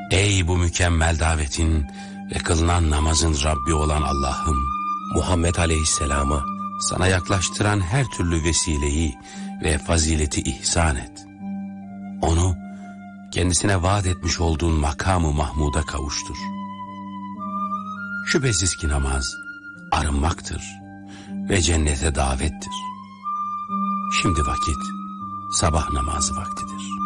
Ey bu mükemmel davetin ve kılınan namazın Rabbi olan Allah'ım, Muhammed Aleyhisselam'a sana yaklaştıran her türlü vesileyi ve fazileti ihsan et. Onu kendisine vaat etmiş olduğun makamı Mahmud'a kavuştur. Şüphesiz ki namaz arınmaktır ve cennete davettir. Şimdi vakit sabah namazı vaktidir.